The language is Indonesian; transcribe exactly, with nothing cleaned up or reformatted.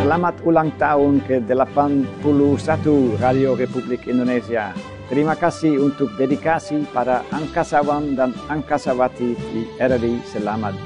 selamat ulang tahun ke delapan puluh satu Radio Republik Indonesia. Terima kasih untuk dedikasi para angkasawan dan angkasawati di R R I. Selamat